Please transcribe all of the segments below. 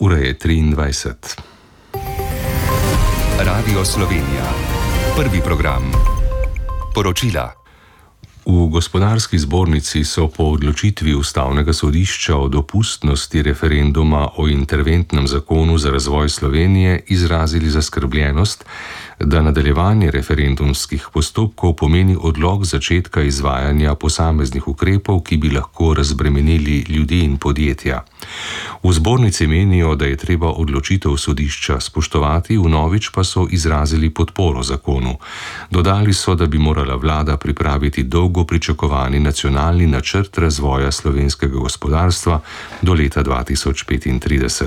Ura je 23. Radio Slovenija. Prvi program. Poročila. V Gospodarski zbornici so po odločitvi Ustavnega sodišča o dopustnosti referenduma o interventnem zakonu za razvoj Slovenije izrazili zaskrbljenost, da nadaljevanje referendumskih postopkov pomeni odlog začetka izvajanja posameznih ukrepov, ki bi lahko razbremenili ljudi in podjetja. V zbornici menijo, da je treba odločitev sodišča spoštovati, vnovič pa so izrazili podporo zakonu. Dodali so, da bi morala vlada pripraviti dolgo pričakovani nacionalni načrt razvoja slovenskega gospodarstva do leta 2035.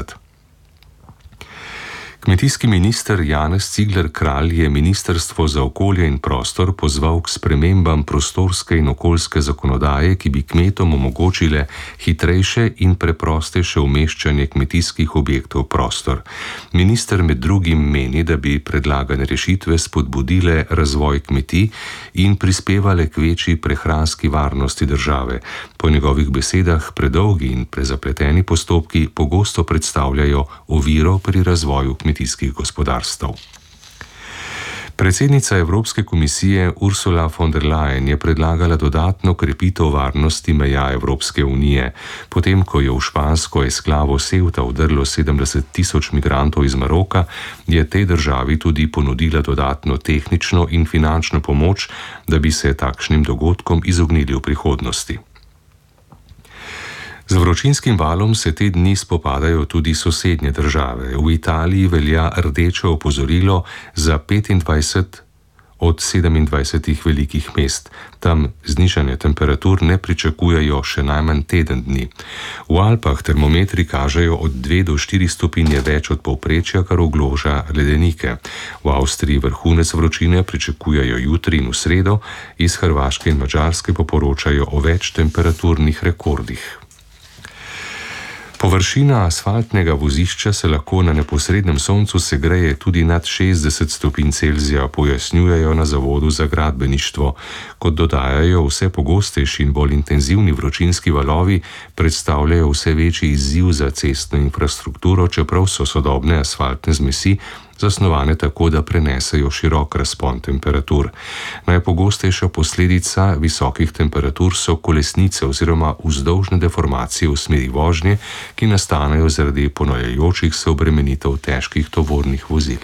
Kmetijski minister Janez Cigler Kralj je Ministrstvo za okolje in prostor pozval k spremembam prostorske in okoljske zakonodaje, ki bi kmetom omogočile hitrejše in preprostejše umeščanje kmetijskih objektov v prostor. Minister med drugim meni, da bi predlagane rešitve spodbudile razvoj kmetij in prispevale k večji prehranski varnosti države. Po njegovih besedah predolgi in prezapleteni postopki pogosto predstavljajo oviro pri razvoju kmetijskih gospodarstv. Predsednica Evropske komisije Ursula von der Leyen je predlagala dodatno krepitev varnosti meja Evropske unije. Potem, ko je v špansko esklavo Ceuta vdrlo 70.000 migrantov iz Maroka, je tej državi tudi ponudila dodatno tehnično in finančno pomoč, da bi se takšnim dogodkom izognili v prihodnosti. Z vročinskim valom se te dni spopadajo tudi sosednje države. V Italiji velja rdeče opozorilo za 25 od 27 velikih mest. Tam znižanje temperatur ne pričakujejo še najmanj teden dni. V Alpah termometri kažejo od 2 do 4 stopinje več od povprečja, kar ogroža ledenike. V Avstriji vrhunec vročine pričakujejo jutri in v sredo, iz Hrvaške in Madžarske pa poročajo o več temperaturnih rekordih. Površina asfaltnega vozišča se lahko na neposrednem soncu segreje tudi nad 60 stopinj Celzija, pojasnjujejo na Zavodu za gradbeništvo. Kot dodajajo, vse pogostejši in bolj intenzivni vročinski valovi predstavljajo vse večji izziv za cestno infrastrukturo, čeprav so sodobne asfaltne zmesi zasnovane tako, da prenesejo širok razpon temperatur. Najpogostejša posledica visokih temperatur so kolesnice oziroma vzdolžne deformacije v smeri vožnje, ki nastanejo zaradi ponujajočih se obremenitev težkih tovornih vozil.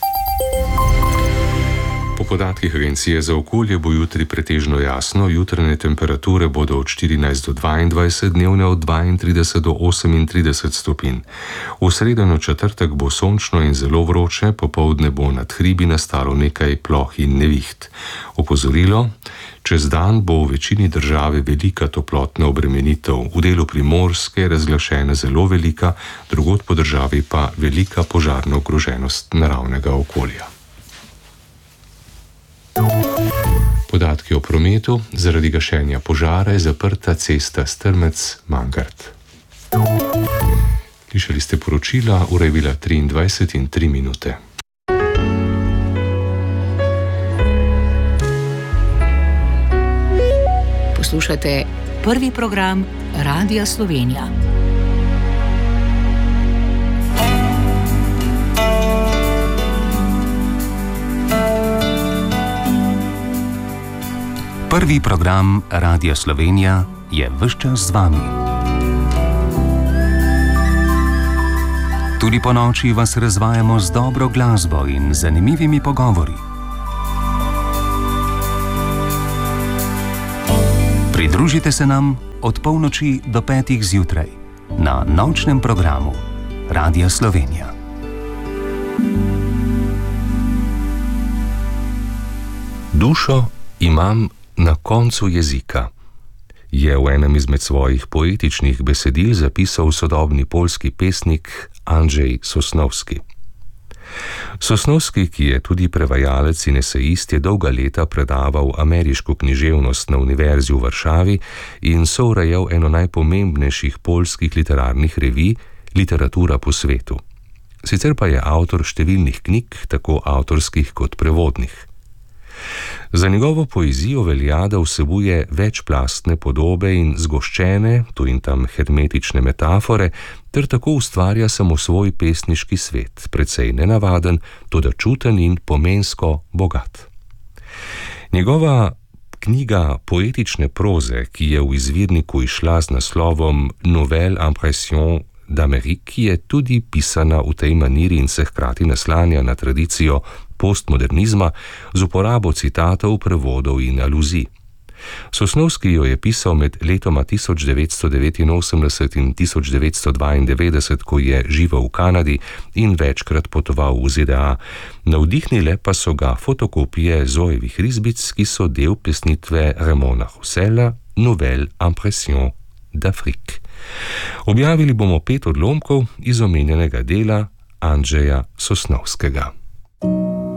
Po podatkih Agencije za okolje bo jutri pretežno jasno, jutranje temperature bodo od 14 do 22, dnevne od 32 do 38 stopinj. V sredo in četrtek bo sončno in zelo vroče, popoldne bo nad hribi nastalo nekaj ploh in neviht. Opozorilo: čez dan bo v večini države velika toplotna obremenitev, v delu Primorske razglašena zelo velika, drugod po državi pa velika požarna ogroženost naravnega okolja. Podatki o prometu: zaradi gašenja požara je zaprta cesta Strmec-Mangart. Slišali ste poročila, ura je bila 23 in 3 minute. Poslušate prvi program Radia Slovenija. Prvi program Radia Slovenija je ves čas z vami. Tudi po noči vas razvajamo z dobro glasbo in zanimivimi pogovori. Pridružite se nam od polnoči do 5 zjutraj na nočnem programu Radia Slovenija. Dušo imam na koncu jezika, je v enem izmed svojih poetičnih besedil zapisal sodobni poljski pesnik Andrzej Sosnowski. Sosnowski, ki je tudi prevajalec in esejist, je dolga leta predaval ameriško književnost na Univerzi v Varšavi in sourejal eno najpomembnejših poljskih literarnih revij Literatura po svetu. Sicer pa je avtor številnih knjig, tako avtorskih kot prevodnih. Za njegovo poezijo velja, da vsebuje večplastne podobe in zgoščene, tu in tam hermetične metafore, ter tako ustvarja samo svoj pesniški svet, precej nenavaden, toda čuten in pomensko bogat. Njegova knjiga poetične proze, ki je v izvirniku izšla z naslovom Nouvelle impression d'Amérique, je tudi pisana v tej maniri in se hkrati naslanja na tradicijo postmodernizma z uporabo citatov, prevodov in aluzij. Sosnovski jo je pisal med letoma 1989 in 1992, ko je živel v Kanadi in večkrat potoval v ZDA. Navdihnile pa so ga fotokopije Zoevih risbic, ki so del pesnitve Ramona Roussela Nouvelle impression d'Afrique. Objavili bomo 5 odlomkov iz omenjenega dela Andrzeja Sosnovskega.